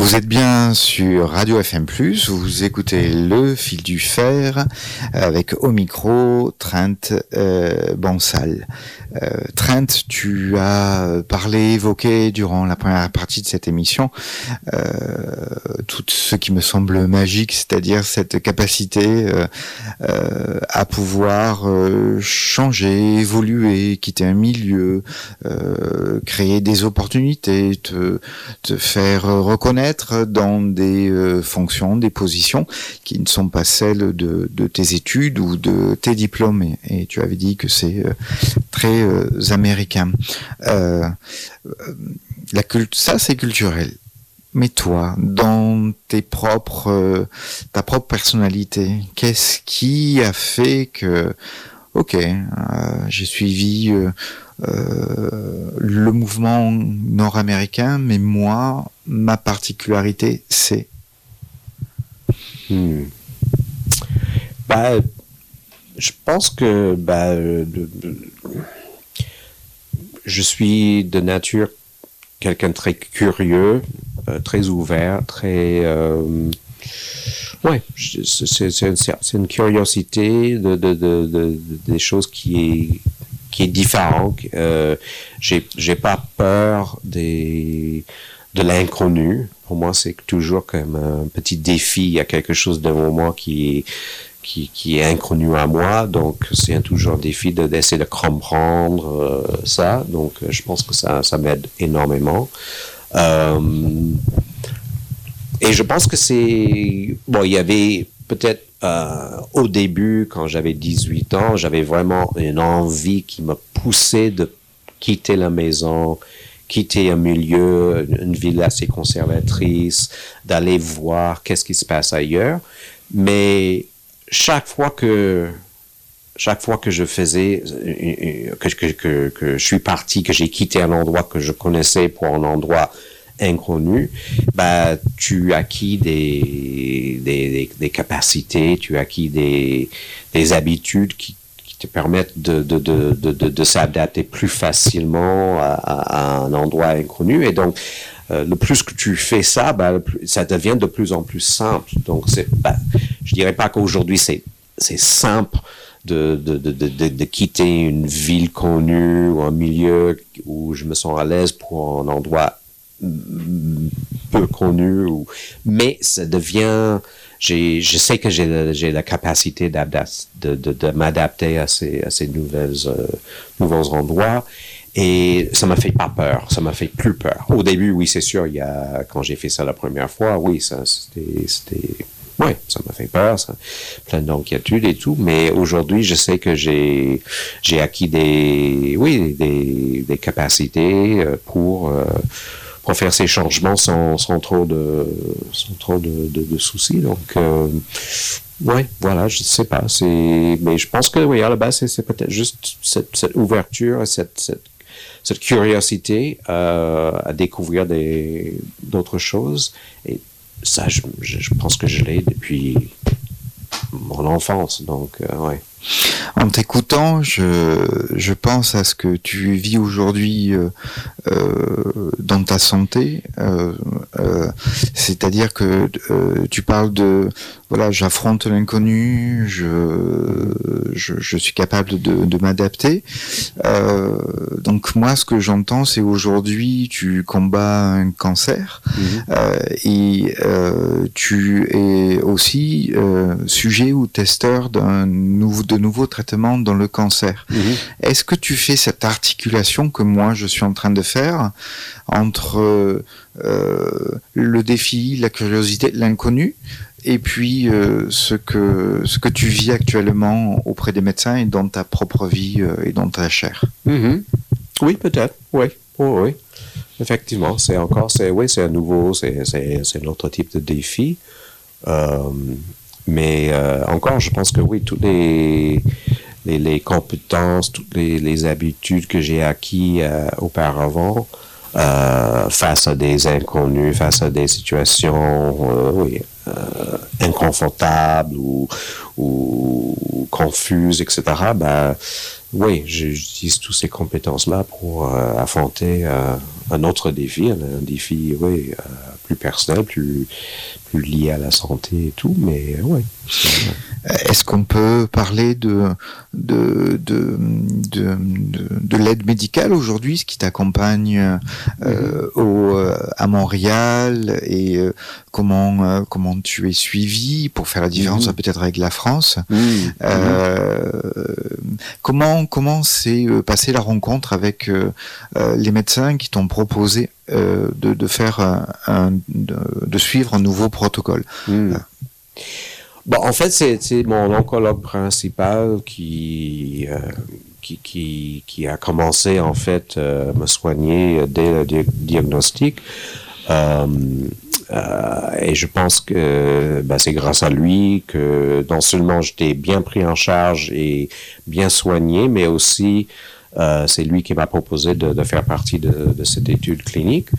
Vous êtes bien sur Radio FM+, vous écoutez Le Fil du Fer avec au micro Trent Bansal. Trent, tu as parlé, évoqué durant la première partie de cette émission tout ce qui me semble magique, c'est-à-dire cette capacité à pouvoir changer, évoluer, quitter un milieu, créer des opportunités, te faire reconnaître dans des fonctions, des positions qui ne sont pas celles de tes études ou de tes diplômes. Et tu avais dit que c'est très américain. Ça, c'est culturel. Mais toi, dans ta propre personnalité, qu'est-ce qui a fait que, j'ai suivi le mouvement nord-américain, mais moi, ma particularité, c'est... Je pense que je suis de nature quelqu'un de très curieux, très ouvert, très... c'est une curiosité des choses qui est différente. J'ai pas peur de l'inconnu. Pour moi, c'est toujours comme un petit défi. Il y a quelque chose devant moi qui est inconnu à moi, donc c'est toujours un défi d'essayer de comprendre ça. Donc, je pense que ça m'aide énormément. Et je pense que il y avait peut-être au début, quand j'avais 18 ans, j'avais vraiment une envie qui me poussait de quitter la maison, quitter un milieu, une ville assez conservatrice, d'aller voir qu'est-ce qui se passe ailleurs. Mais chaque fois que je faisais, que je suis parti, que j'ai quitté un endroit que je connaissais pour un endroit inconnu, tu acquis des capacités, tu acquis des habitudes qui te permettent de s'adapter plus facilement à un endroit inconnu. Et donc, le plus que tu fais ça, ça devient de plus en plus simple. Donc, je dirais pas qu'aujourd'hui c'est simple de quitter une ville connue ou un milieu où je me sens à l'aise pour un endroit peu connu, mais ça devient... Je sais que j'ai la capacité de m'adapter à ces nouveaux endroits. Et ça m'a fait pas peur, ça m'a fait plus peur. Au début, oui, c'est sûr, quand j'ai fait ça la première fois, oui, ça m'a fait peur, plein d'inquiétudes et tout. Mais aujourd'hui, je sais que j'ai acquis des capacités pour faire ces changements sans trop de soucis. Donc, je sais pas. Mais je pense que oui, à la base, c'est peut-être juste cette ouverture, cette curiosité à découvrir d'autres choses. Et ça, je pense que je l'ai depuis mon enfance. Donc, ouais. En t'écoutant, je pense à ce que tu vis aujourd'hui dans ta santé, c'est-à-dire que tu parles de j'affronte l'inconnu, je suis capable de m'adapter. Donc moi, ce que j'entends, c'est aujourd'hui tu combats un cancer et tu es aussi sujet ou testeur de nouveaux traitements dans le cancer. Est-ce que tu fais cette articulation que moi je suis en train de faire entre le défi, la curiosité, l'inconnu, et puis ce que tu vis actuellement auprès des médecins et dans ta propre vie et dans ta chair? Oui, peut-être. Oui. Oh, oui. Effectivement, c'est un nouveau, c'est un autre type de défi. Mais encore, je pense que oui, toutes les compétences, toutes les habitudes que j'ai acquis auparavant face à des inconnus, face à des situations inconfortables ou confuses, etc. Oui, j'utilise toutes ces compétences-là pour affronter un autre défi, un défi plus personnel, plus lié à la santé et tout, mais ouais. Est-ce qu'on peut parler de l'aide médicale aujourd'hui, ce qui t'accompagne à Montréal, et comment tu es suivi pour faire la différence peut-être avec la France. Comment s'est passée la rencontre avec les médecins qui t'ont proposé de suivre un nouveau protocole? Bon, en fait, c'est mon oncologue principal qui a commencé, en fait, me soigner dès le diagnostic. Et je pense que c'est grâce à lui que non seulement j'étais bien pris en charge et bien soigné, mais aussi c'est lui qui m'a proposé de faire partie de cette étude clinique.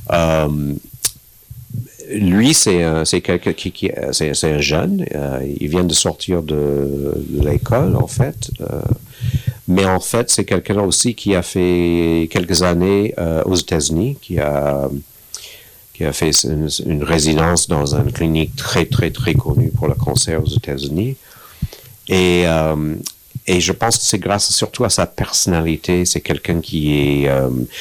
Lui, c'est quelqu'un c'est un jeune. Il vient de sortir de l'école, en fait. Mais en fait, c'est quelqu'un aussi qui a fait quelques années aux États-Unis, qui a fait une résidence dans une clinique très, très, très connue pour le cancer aux États-Unis. Et je pense que c'est grâce surtout à sa personnalité. C'est quelqu'un qui est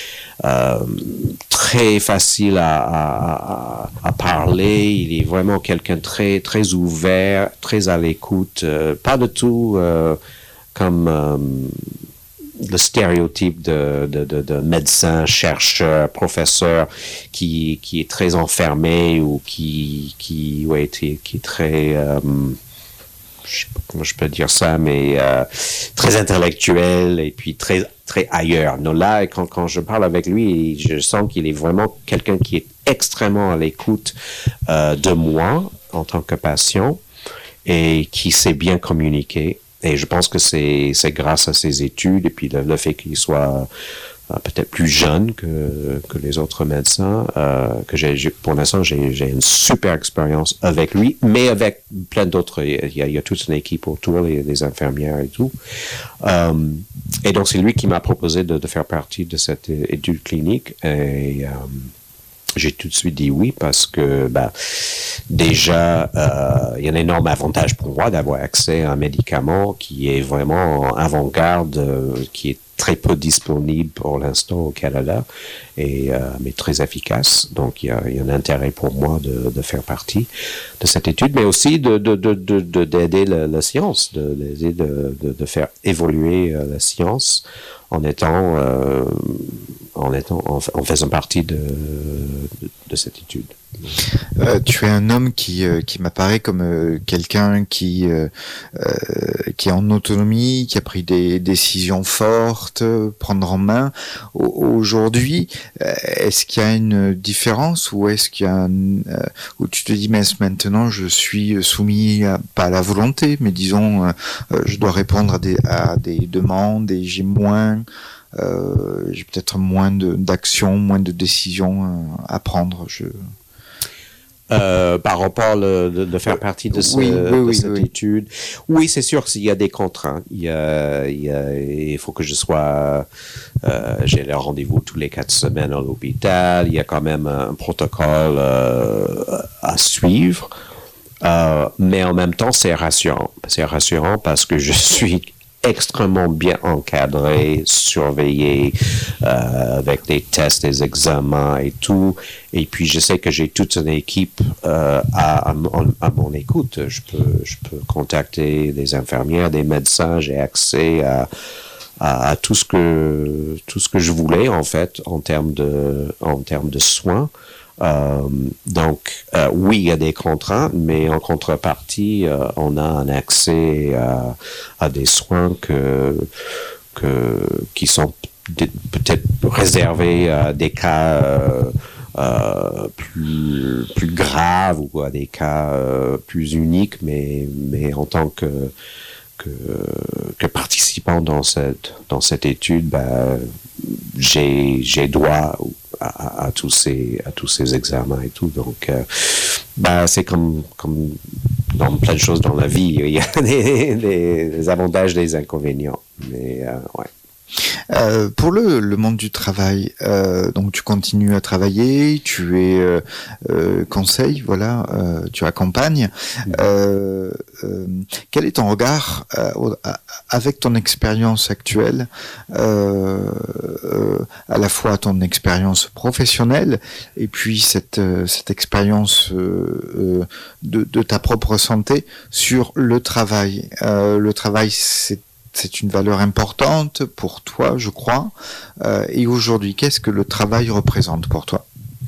très facile à parler. Il est vraiment quelqu'un très, très ouvert, très à l'écoute. Pas du tout comme le stéréotype de médecin, chercheur, professeur qui est très enfermé ou qui est très... je sais pas comment je peux dire ça, mais très intellectuel et puis très très ailleurs. Non, là, quand je parle avec lui, je sens qu'il est vraiment quelqu'un qui est extrêmement à l'écoute de moi en tant que patient et qui sait bien communiquer. Et je pense que c'est grâce à ses études et puis le fait qu'il soit peut-être plus jeune que les autres médecins, que pour l'instant, j'ai une super expérience avec lui, mais avec plein d'autres. Il y a toute une équipe autour, les infirmières et tout. Et donc, c'est lui qui m'a proposé de faire partie de cette étude clinique. Et j'ai tout de suite dit oui parce que déjà, il y a un énorme avantage pour moi d'avoir accès à un médicament qui est vraiment avant-garde, qui est très peu disponible pour l'instant au Canada, mais très efficace. Donc, il y a un intérêt pour moi de faire partie de cette étude, mais aussi d'aider la science, d'aider de faire évoluer la science en faisant partie de cette étude. Tu es un homme qui m'apparaît comme quelqu'un qui est en autonomie, qui a pris des décisions fortes, prendre en main. Aujourd'hui, est-ce qu'il y a une différence ou est-ce qu'il y a où tu te dis mais maintenant je suis soumis pas à la volonté, mais disons je dois répondre à des demandes et j'ai peut-être moins d'actions, moins de décisions à prendre. Par rapport de faire partie de cette étude. Oui, c'est sûr qu'il y a des contraintes. Il faut que je sois, j'ai le rendez-vous tous les 4 semaines à l'hôpital. Il y a quand même un protocole à suivre. Mais en même temps, c'est rassurant. C'est rassurant parce que je suis extrêmement bien encadré, surveillé, avec des tests, des examens et tout. Et puis, je sais que j'ai toute une équipe à mon écoute. Je peux contacter des infirmières, des médecins. J'ai accès à tout ce que je voulais, en fait, en termes de soins. Donc, oui, il y a des contraintes, mais en contrepartie, on a un accès à des soins qui sont peut-être réservés à des cas plus graves ou à des cas plus uniques, mais en tant que participant dans cette étude, j'ai droit à tous ces examens et tout. Donc, c'est comme dans plein de choses dans la vie, il y a des avantages, des inconvénients. Mais ouais. Pour le monde du travail, donc tu continues à travailler, tu es conseil, voilà, tu accompagnes. Quel est ton regard avec ton expérience actuelle, à la fois ton expérience professionnelle et puis cette expérience de ta propre santé sur le travail. Le travail, c'est une valeur importante pour toi, je crois. Et aujourd'hui, qu'est-ce que le travail représente pour toi?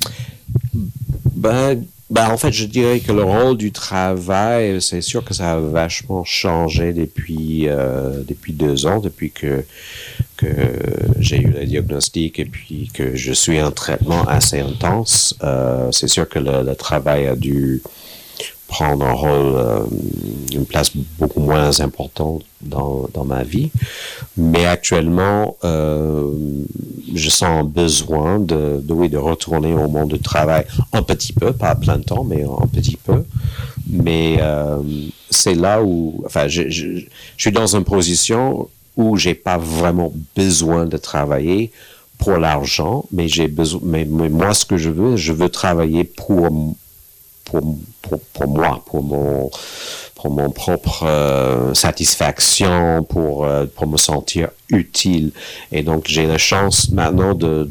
En fait, je dirais que le rôle du travail, c'est sûr que ça a vachement changé depuis 2 ans, depuis que j'ai eu le diagnostic et puis que je suis en traitement assez intense. C'est sûr que le travail a dû prendre un rôle, une place beaucoup moins importante dans ma vie. Mais actuellement, je sens un besoin de retourner au monde du travail un petit peu, pas à plein temps, mais un petit peu. Mais c'est là où, enfin, je suis dans une position où j'ai pas vraiment besoin de travailler pour l'argent, mais j'ai besoin, mais moi, ce que je veux travailler pour moi, pour mon propre satisfaction, pour me sentir utile. Et donc, j'ai la chance maintenant de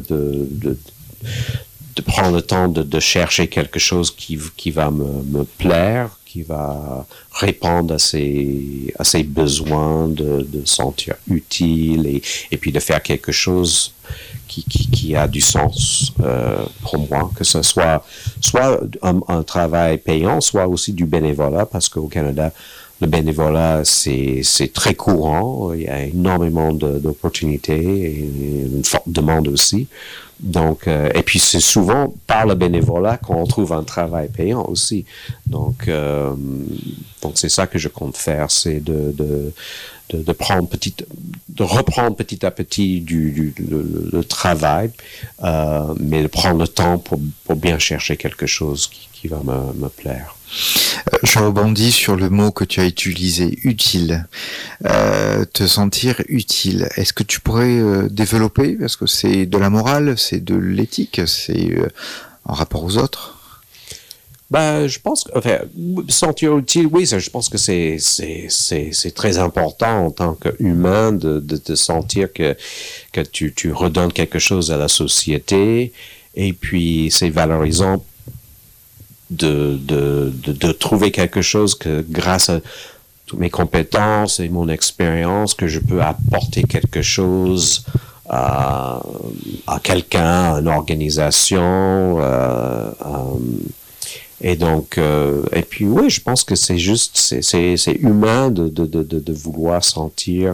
prendre le temps de chercher quelque chose qui va me plaire, qui va répondre à ses besoins, de sentir utile et puis de faire quelque chose qui a du sens pour moi, que ce soit un travail payant, soit aussi du bénévolat, parce qu'au Canada, le bénévolat, c'est très courant. Il y a énormément d'opportunités et une forte demande aussi. Donc, et puis c'est souvent par le bénévolat qu'on trouve un travail payant aussi. Donc c'est ça que je compte faire, c'est de reprendre petit à petit le travail, mais de prendre le temps pour bien chercher quelque chose qui va me plaire. Je rebondis sur le mot que tu as utilisé, utile. Te sentir utile. Est-ce que tu pourrais développer, parce que c'est de la morale, c'est de l'éthique, c'est en rapport aux autres? Je pense que, enfin, sentir utile, oui, je pense que c'est très important en tant qu'humain de sentir que tu redonnes quelque chose à la société, et puis c'est valorisant de trouver quelque chose que grâce à toutes mes compétences et mon expérience, que je peux apporter quelque chose à quelqu'un, à une organisation, et donc, et puis oui, je pense que c'est juste, c'est humain de vouloir sentir,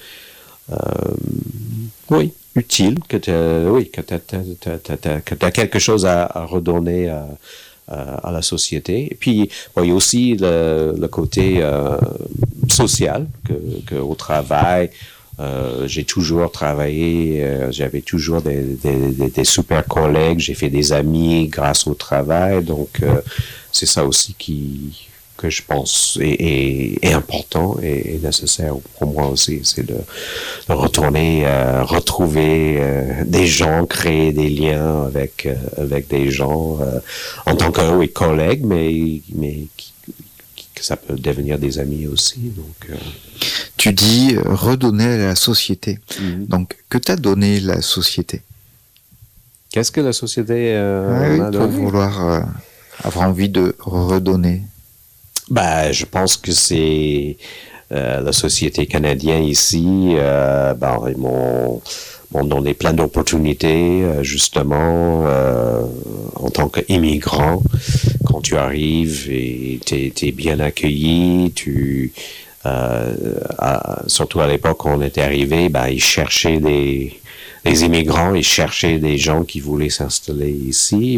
oui, utile, que t'as quelque chose à redonner à la société. Et puis, bon, il y a aussi le côté social, que au travail, j'ai toujours travaillé, j'avais toujours des super collègues, j'ai fait des amis grâce au travail, donc c'est ça aussi que je pense est important et nécessaire pour moi aussi, c'est de retourner, retrouver des gens, créer des liens avec des gens en tant que collègues, mais que ça peut devenir des amis aussi. Donc, tu dis redonner à la société. Donc, que t'a donné la société? Qu'est-ce que la société m'a donné? Pour vouloir avoir envie de redonner. Je pense que c'est la société canadienne ici. Ils m'ont donné plein d'opportunités, justement, en tant qu'immigrant. Quand tu arrives et t'es bien accueilli, surtout à l'époque où on était arrivé, ils cherchaient des immigrants, ils cherchaient des gens qui voulaient s'installer ici.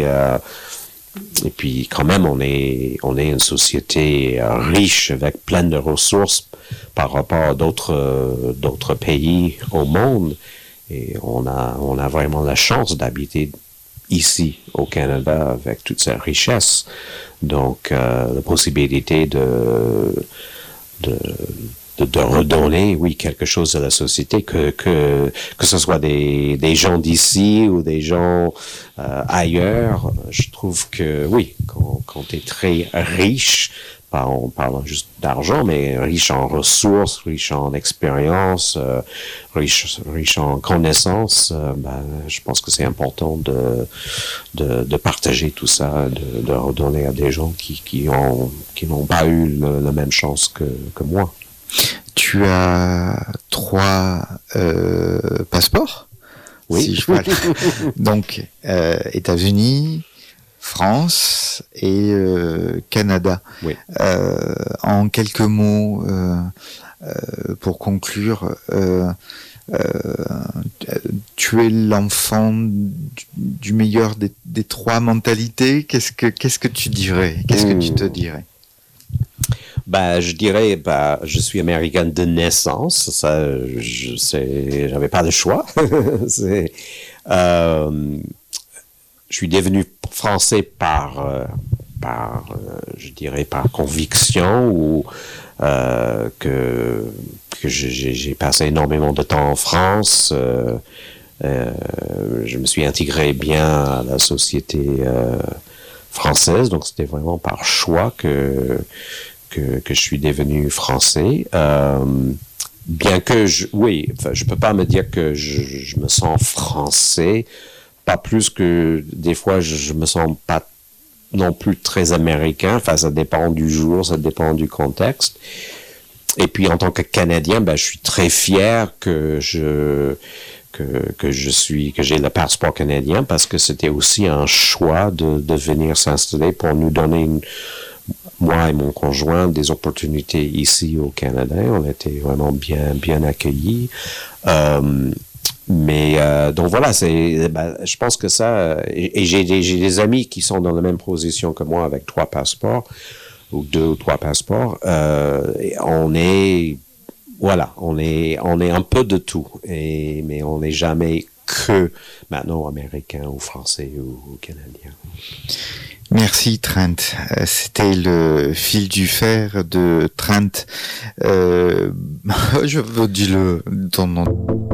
Et puis quand même, on est une société riche avec plein de ressources par rapport à d'autres pays au monde. Et on a vraiment la chance d'habiter ici au Canada avec toute cette richesse. Donc la possibilité de redonner, oui, quelque chose à la société, que ce soit des gens d'ici ou des gens ailleurs. Je trouve que, oui, quand tu es très riche, pas en parlant juste d'argent, mais riche en ressources, riche en expérience, riche en connaissances, je pense que c'est important de partager tout ça, de redonner à des gens qui n'ont pas eu la même chance que moi. Tu as 3 passeports, Oui. si je parle. Donc, États-Unis, France et Canada. Oui. En quelques mots, pour conclure, tu es l'enfant du meilleur des 3 mentalités. Qu'est-ce que tu dirais? Qu'est-ce que tu te dirais? Je dirais, je suis américain de naissance. Ça, j'avais pas de choix. Je suis devenu français je dirais, par conviction ou que j'ai passé énormément de temps en France. Je me suis intégré bien à la société française, donc c'était vraiment par choix que je suis devenu français. Bien que je peux pas me dire que je me sens français, pas plus que des fois je me sens pas non plus très américain. Enfin, ça dépend du jour, ça dépend du contexte. Et puis en tant que Canadien, je suis très fier que j'ai le passeport canadien, parce que c'était aussi un choix de venir s'installer pour nous donner moi et mon conjoint des opportunités ici au Canada. On était vraiment bien accueillis. Donc voilà, je pense que ça, et j'ai des amis qui sont dans la même position que moi avec 3 passeports, ou 2 ou 3 passeports. On est un peu de tout, mais on n'est jamais que maintenant américain ou français ou canadien. Merci Trent. C'était le fil du fer de Trent. Je veux dire ton nom.